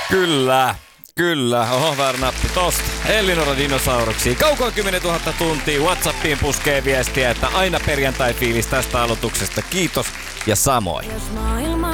Kyllä. Kyllä, oho, väärä nappi tosta. Elinora Dinosauruksiin. Kaukoon 10 000 tuntia. WhatsAppiin puskee viestiä, että aina perjantai-fiilis tästä aloituksesta. Kiitos ja samoin.